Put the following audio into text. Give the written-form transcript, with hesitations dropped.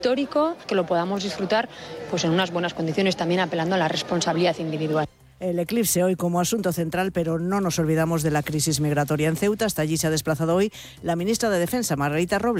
histórico, que lo podamos disfrutar pues en unas buenas condiciones, también apelando a la responsabilidad individual. El eclipse hoy como asunto central, pero no nos olvidamos de la crisis migratoria en Ceuta. Hasta allí se ha desplazado hoy la ministra de Defensa, Margarita Robles.